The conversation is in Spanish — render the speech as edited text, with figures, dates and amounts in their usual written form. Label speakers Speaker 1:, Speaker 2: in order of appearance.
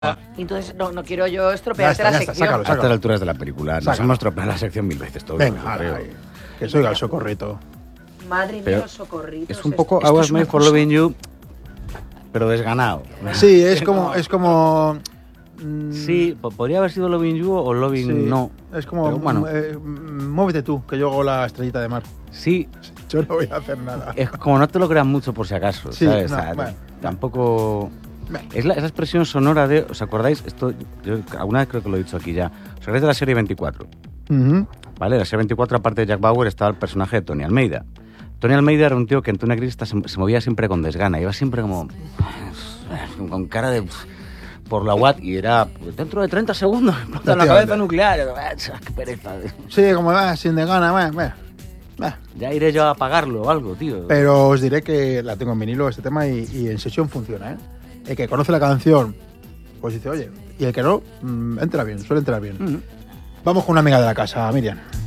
Speaker 1: Entonces no quiero yo estropearte la sección.
Speaker 2: Sácalo.
Speaker 3: A estas alturas de la película nos
Speaker 2: Sácalo.
Speaker 3: hemos tropeado la sección 1000 veces todo.
Speaker 2: Venga,
Speaker 3: creo.
Speaker 2: ay, que soy el socorrito.
Speaker 1: Madre
Speaker 3: Pero
Speaker 1: mía, los socorritos.
Speaker 3: Es un poco I
Speaker 1: esto
Speaker 3: Was
Speaker 1: es una
Speaker 3: Made for
Speaker 1: cosa-
Speaker 3: Loving You, pero desganado.
Speaker 2: Sí, es como...
Speaker 3: Sí, podría haber sido Loving You o Loving
Speaker 2: sí,
Speaker 3: No.
Speaker 2: Es como,
Speaker 3: Pero bueno.
Speaker 2: muévete tú, que yo hago la estrellita de mar.
Speaker 3: Sí,
Speaker 2: Yo no voy a hacer nada.
Speaker 3: es como no te lo creas mucho por si acaso,
Speaker 2: Sí,
Speaker 3: ¿sabes?
Speaker 2: no,
Speaker 3: O sea,
Speaker 2: bueno.
Speaker 3: tampoco... Es esa expresión sonora de... ¿Os acordáis? Esto yo alguna vez creo que lo he dicho aquí ya. ¿Os acordáis de la serie 24?
Speaker 2: Ujú.
Speaker 3: ¿Vale? La serie 24, aparte de Jack Bauer, estaba el personaje de Tony Almeida. Tony Almeida era un tío que ante una crisis se movía siempre con desgana. Iba siempre como... con cara de... por la Watt, y era... dentro de 30 segundos explota la cabeza nuclear. ¡Qué pereza!
Speaker 2: Sí, como va, sin de gana, va.
Speaker 3: Ya iré yo a apagarlo o algo, tío.
Speaker 2: Pero os diré que la tengo en vinilo este tema y en sesión funciona, ¿eh? El que conoce la canción, pues dice, oye, y el que no, suele entrar bien.
Speaker 3: Mm.
Speaker 2: Vamos con una amiga de la casa, Miriam.